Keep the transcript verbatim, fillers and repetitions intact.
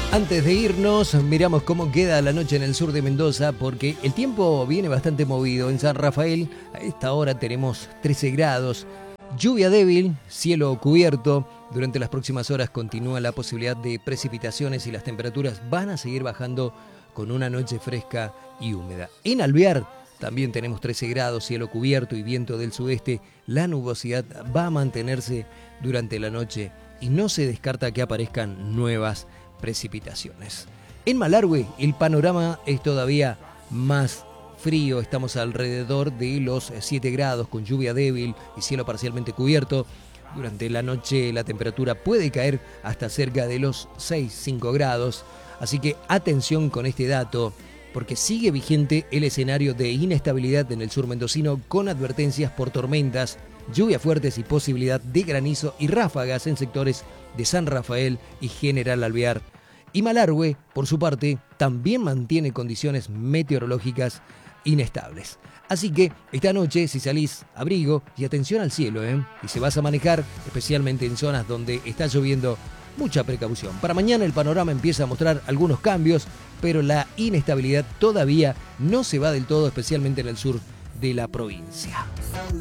Antes de irnos, miramos cómo queda la noche en el sur de Mendoza, porque el tiempo viene bastante movido. En San Rafael, a esta hora tenemos trece grados, lluvia débil, cielo cubierto. Durante las próximas horas continúa la posibilidad de precipitaciones y las temperaturas van a seguir bajando con una noche fresca y húmeda. En Alvear también tenemos trece grados, cielo cubierto y viento del sudeste. La nubosidad va a mantenerse durante la noche y no se descarta que aparezcan nuevas precipitaciones. En Malargüe el panorama es todavía más frío, estamos alrededor de los siete grados con lluvia débil y cielo parcialmente cubierto. Durante la noche la temperatura puede caer hasta cerca de los seis, cinco grados, así que atención con este dato porque sigue vigente el escenario de inestabilidad en el sur mendocino con advertencias por tormentas, lluvias fuertes y posibilidad de granizo y ráfagas en sectores de San Rafael y General Alvear. Y Malargüe, por su parte, también mantiene condiciones meteorológicas inestables. Así que esta noche, si salís, abrigo y atención al cielo, ¿eh? Y si vas a manejar, especialmente en zonas donde está lloviendo, mucha precaución. Para mañana el panorama empieza a mostrar algunos cambios, pero la inestabilidad todavía no se va del todo, especialmente en el sur de la provincia.